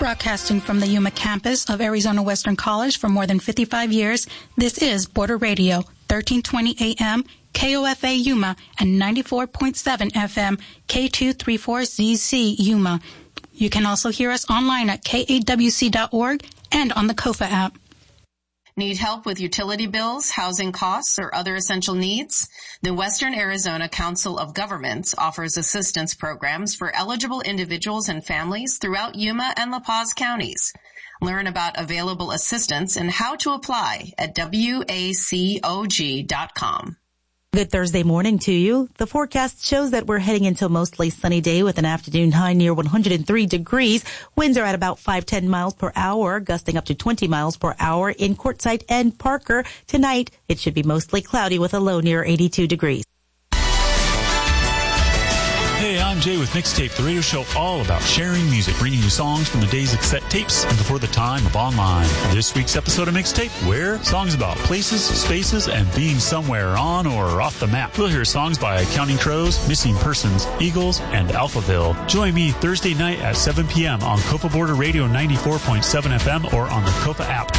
Broadcasting from the Yuma campus of Arizona Western College for more than 55 years, this is Border Radio, 1320 AM, KOFA Yuma, and 94.7 FM, K234ZC Yuma. You can also hear us online at kawc.org and on the KOFA app. Need help with utility bills, housing costs, or other essential needs? The Western Arizona Council of Governments offers assistance programs for eligible individuals and families throughout Yuma and La Paz counties. Learn about available assistance and how to apply at wacog.com. Good Thursday morning to you. The forecast shows that we're heading into a mostly sunny day with an afternoon high near 103 degrees. Winds are at about 5-10 miles per hour, gusting up to 20 miles per hour in Quartzsite and Parker. Tonight, it should be mostly cloudy with a low near 82 degrees. Hey, I'm Jay with Mixtape, the radio show all about sharing music, bringing you songs from the days of cassette tapes and before the time of online. This week's episode of Mixtape, where songs about places, spaces, and being somewhere on or off the map. We'll hear songs by Counting Crows, Missing Persons, Eagles, and Alphaville. Join me Thursday night at 7 p.m. on KOFA Border Radio 94.7 FM or on the KOFA app.